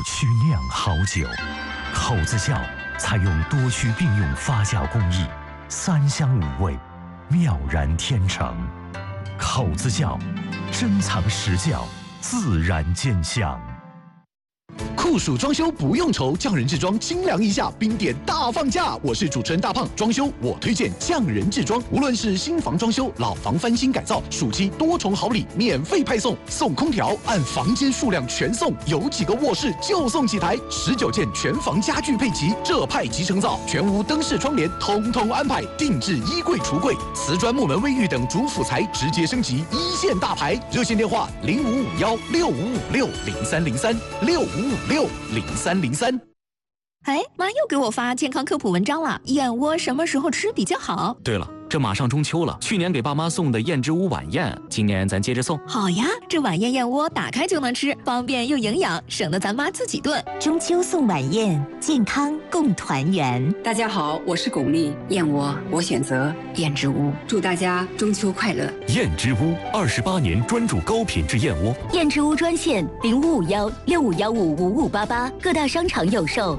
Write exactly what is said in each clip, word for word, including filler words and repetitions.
区酿好酒。口子窖采用多区并用发酵工艺，三香五味，妙然天成。口子窖，珍藏实窖，自然见香。 酷暑装修不用愁，匠人制装清凉一下，冰点大放价。我是主持人大胖，装修我推荐匠人制装。无论是新房装修、老房翻新改造，暑期多重好礼免费派送，送空调按房间数量全送，有几个卧室就送几台，十九件全房家具配齐，这派即成造，全屋灯饰窗帘通通安排，定制衣柜橱柜，瓷砖木门卫浴等主辅材直接升级一线大牌。热线电话零五五幺六五五六零三零三六五五六零三零三。 哎，妈又给我发健康科普文章了，燕窝什么时候吃比较好？ 对了，这马上中秋了，去年给爸妈送的燕之屋晚宴，今年咱接着送。 好呀，这晚宴燕窝打开就能吃，方便又营养，省得咱妈自己炖。 中秋送晚宴，健康共团圆。 大家好，我是巩俐，燕窝我选择燕之屋，祝大家中秋快乐。 燕之屋二十八年专注高品质燕窝。 燕之屋专线零五五幺六五幺五五五八八，各大商场有售。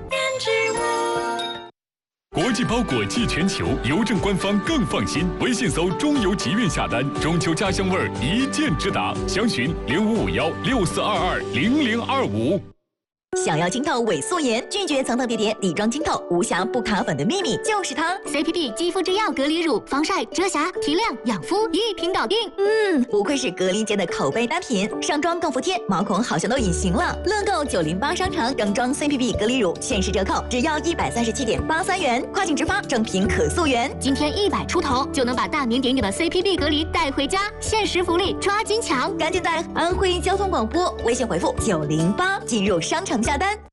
国际包裹寄全球，邮政官方更放心。微信搜中邮集运下单，中秋家乡味儿一键直达。详询零五五幺六四二二零零二五。 想要晶透伪素颜，拒绝层层叠叠，底妆晶透无瑕不卡粉的秘密就是它 C P B 肌肤之钥隔离乳，防晒、遮瑕、提亮、养肤一瓶搞定。 嗯，不愧是隔离间的口碑单品，上妆更服帖，毛孔好像都隐形了。乐购九零八商城整装 C P B 隔离乳限时折扣，只要一百三十七点八三元，跨境直发，正品可溯源。 今天一百出头就能把大名鼎鼎的 C P B 隔离带回家，限时福利抓紧抢！ 赶紧在安徽交通广播微信回复九零八进入商城下单。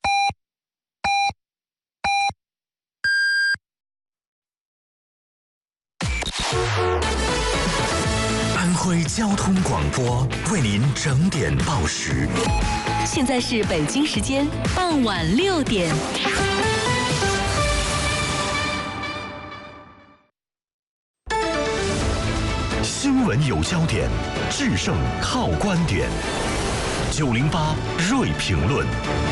安徽交通广播为您整点报时。 现在是北京时间傍晚六点。 新闻有焦点，制胜靠观点。九零八锐评论。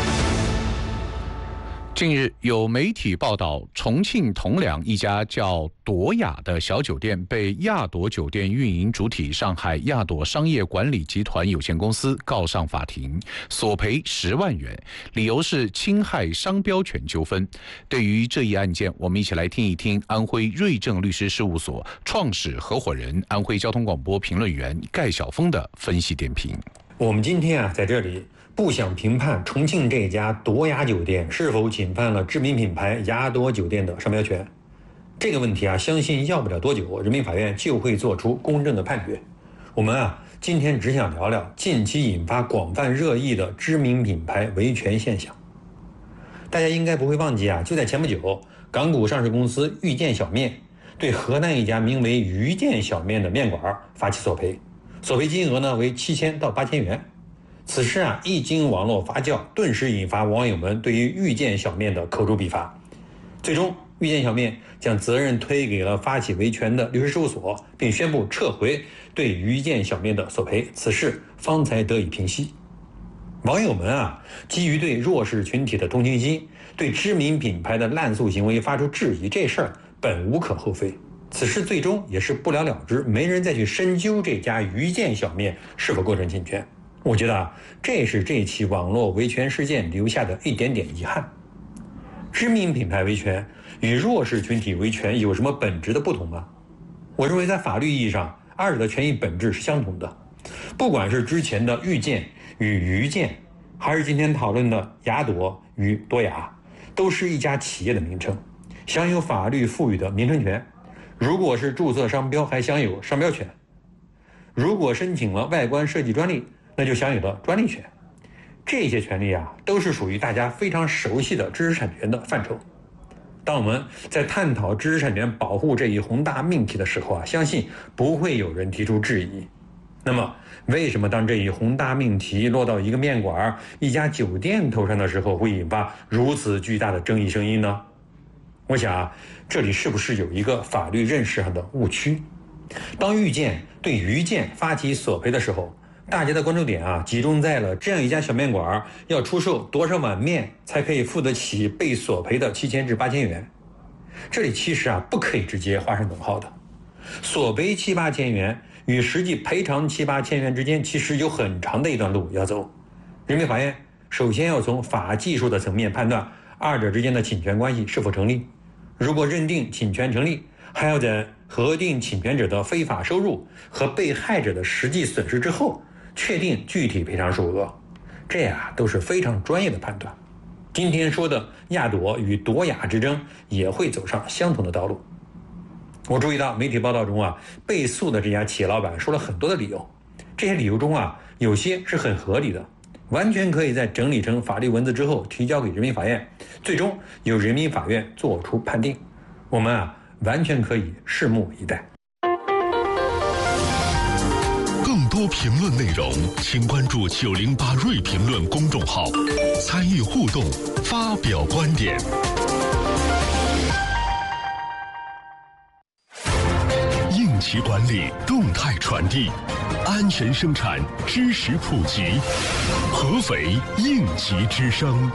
近日有媒体报道，重庆铜梁一家叫朵雅的小酒店被亚朵酒店运营主体上海亚朵商业管理集团有限公司告上法庭，索赔十万元，理由是侵害商标权纠纷。对于这一案件，我们一起来听一听安徽瑞正律师事务所创始合伙人、安徽交通广播评论员盖晓峰的分析点评。 我们今天啊，在这里不想评判重庆这家朵雅酒店是否侵犯了知名品牌雅朵酒店的商标权。这个问题啊，相信要不了多久，人民法院就会做出公正的判决。我们啊，今天只想聊聊近期引发广泛热议的知名品牌维权现象。大家应该不会忘记啊，就在前不久，港股上市公司遇见小面对河南一家名为遇见小面的面馆发起索赔，索赔金额呢为七千到八千元。此事啊，一经网络发酵，顿时引发网友们对于遇见小面的口诛笔伐。最终，遇见小面将责任推给了发起维权的律师事务所，并宣布撤回对遇见小面的索赔，此事方才得以平息。网友们啊，基于对弱势群体的同情心，对知名品牌的滥诉行为发出质疑，这事儿本无可厚非。此事最终也是不了了之，没人再去深究这家遇见小面是否构成侵权。我觉得啊，这是这起网络维权事件留下的一点点遗憾。知名品牌维权与弱势群体维权有什么本质的不同吗？我认为在法律意义上，二者的权益本质是相同的。不管是之前的遇见与遇见，还是今天讨论的雅朵与朵雅，都是一家企业的名称，享有法律赋予的名称权。如果是注册商标，还享有商标权；如果申请了外观设计专利，那就享有了专利权。这些权利啊，都是属于大家非常熟悉的知识产权的范畴。当我们在探讨知识产权保护这一宏大命题的时候啊，相信不会有人提出质疑。那么，为什么当这一宏大命题落到一个面馆、一家酒店头上的时候，会引发如此巨大的争议声音呢？我想啊，这里是不是有一个法律认识上的误区？当遇见对遇见发起索赔的时候， 大家的关注点啊，集中在了这样一家小面馆要出售多少碗面才可以付得起被索赔的七千至八千元。这里其实啊，不可以直接画上等号的。索赔七八千元与实际赔偿七八千元之间，其实有很长的一段路要走。人民法院首先要从法技术的层面判断二者之间的侵权关系是否成立。如果认定侵权成立，还要在核定侵权者的非法收入和被害者的实际损失之后，确定具体赔偿数额，这呀都是非常专业的判断。今天说的亚朵与朵雅之争也会走上相同的道路。我注意到媒体报道中啊，被诉的这家企业老板说了很多的理由，这些理由中啊，有些是很合理的，完全可以在整理成法律文字之后提交给人民法院，最终由人民法院做出判定。我们啊，完全可以拭目以待。 更多评论内容，请关注九零八锐评论公众号，参与互动，发表观点。应急管理，动态传递，安全生产，知识普及。合肥应急之声。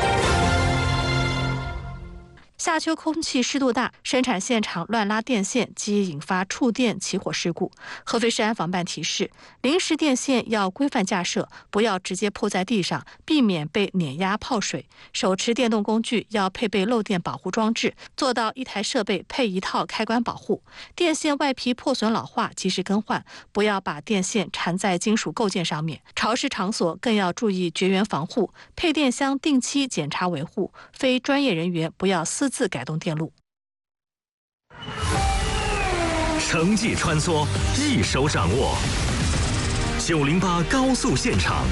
夏秋空气湿度大，生产现场乱拉电线，即引发触电起火事故。合肥市安防办提示，临时电线要规范架设，不要直接铺在地上，避免被碾压泡水。手持电动工具要配备漏电保护装置，做到一台设备配一套开关保护。电线外皮破损老化，及时更换，不要把电线缠在金属构件上面。潮湿场所更要注意绝缘防护，配电箱定期检查维护。非专业人员不要私自改动电路。 城际穿梭，一手掌握。九零八高速现场。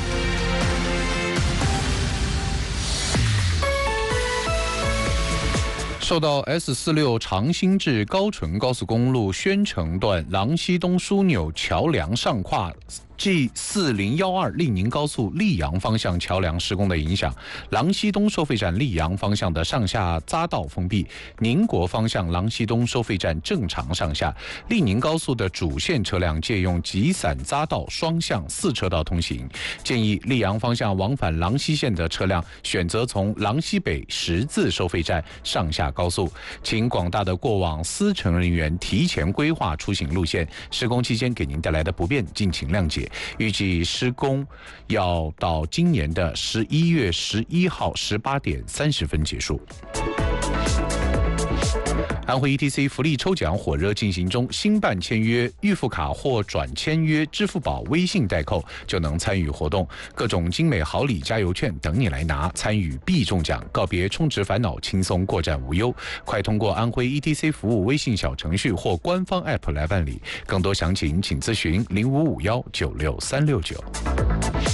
受到 S 四六长兴至高淳高速公路宣城段郎溪东枢纽桥梁上跨G 四零一二利宁高速溧阳方向桥梁施工的影响，郎溪东收费站溧阳方向的上下匝道封闭，宁国方向郎溪东收费站正常上下。利宁高速的主线车辆借用急散匝道双向四车道通行。建议溧阳方向往返郎溪线的车辆选择从郎溪北十字收费站上下高速。请广大的过往司乘人员提前规划出行路线，施工期间给您带来的不便敬请谅解。预计施工要到今年的十一月十一号十八点三十分结束。安徽 E T C 福利抽奖火热进行中，新办签约预付卡或转签约支付宝、微信代扣就能参与活动，各种精美好礼、加油券等你来拿，参与必中奖，告别充值烦恼，轻松过站无忧。快通过安徽 E T C 服务微信小程序或官方 App 来办理，更多详情请咨询零五五幺九六三六九。